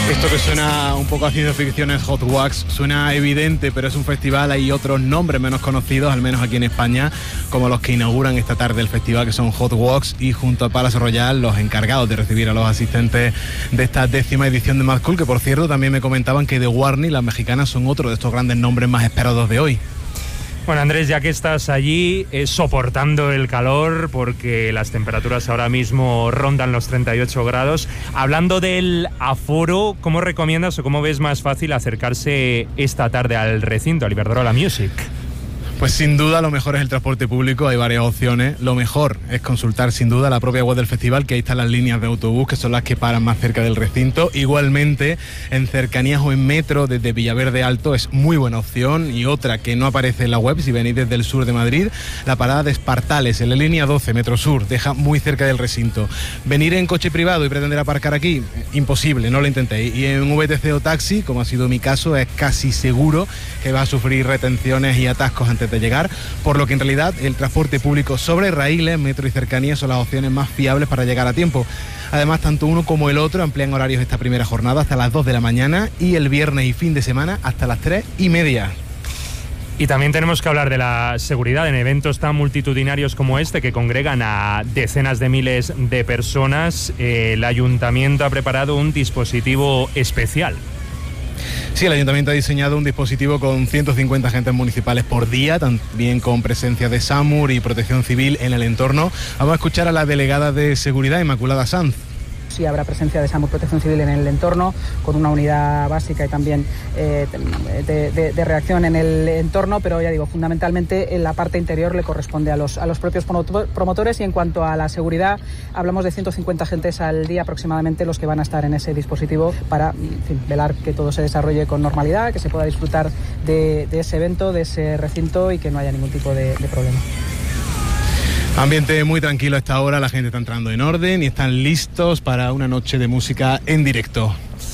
Esto que suena un poco a ciencia ficción es Hot Wax, suena evidente, pero es un festival, hay otros nombres menos conocidos, al menos aquí en España, como los que inauguran esta tarde el festival, que son Hot Wax, y junto a Palace Royal, los encargados de recibir a los asistentes de esta 10ª edición de Mad Cool, que por cierto también me comentaban que The Warning, las mexicanas, son otro de estos grandes nombres más esperados de hoy. Bueno, Andrés, ya que estás allí soportando el calor, porque las temperaturas ahora mismo rondan los 38 grados, hablando del aforo, ¿cómo recomiendas o cómo ves más fácil acercarse esta tarde al recinto, al Iberdrola Music? Pues sin duda lo mejor es el transporte público, hay varias opciones. Lo mejor es consultar sin duda la propia web del festival, que ahí están las líneas de autobús, que son las que paran más cerca del recinto. Igualmente, en cercanías o en metro desde Villaverde Alto es muy buena opción. Y otra que no aparece en la web, si venís desde el sur de Madrid, la parada de Espartales, en la línea 12, Metro Sur, deja muy cerca del recinto. Venir en coche privado y pretender aparcar aquí, imposible, no lo intentéis. Y en VTC o taxi, como ha sido mi caso, es casi seguro que va a sufrir retenciones y atascos antes de llegar, por lo que en realidad el transporte público sobre raíles, metro y cercanías son las opciones más fiables para llegar a tiempo. Además, tanto uno como el otro amplían horarios esta primera jornada hasta las 2 de la mañana y el viernes y fin de semana hasta las 3:30. Y también tenemos que hablar de la seguridad en eventos tan multitudinarios como este, que congregan a decenas de miles de personas. El ayuntamiento ha preparado un dispositivo especial. Sí, el Ayuntamiento ha diseñado un dispositivo con 150 agentes municipales por día, también con presencia de SAMUR y Protección Civil en el entorno. Vamos a escuchar a la delegada de Seguridad, Inmaculada Sanz. Sí, habrá presencia de SAMUR Protección Civil en el entorno, con una unidad básica y también de reacción en el entorno, pero ya digo, fundamentalmente en la parte interior le corresponde a los propios promotores. Y en cuanto a la seguridad, hablamos de 150 agentes al día aproximadamente los que van a estar en ese dispositivo para, en fin, velar que todo se desarrolle con normalidad, que se pueda disfrutar de ese evento, de ese recinto y que no haya ningún tipo de problema. Ambiente muy tranquilo a esta hora, la gente está entrando en orden y están listos para una noche de música en directo.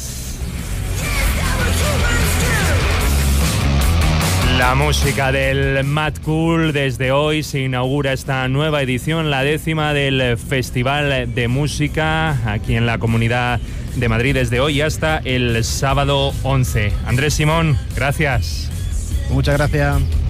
La música del Mad Cool. Desde hoy se inaugura esta nueva edición, la 10ª del Festival de Música aquí en la Comunidad de Madrid, desde hoy hasta el sábado 11. Andrés Simón, gracias. Muchas gracias.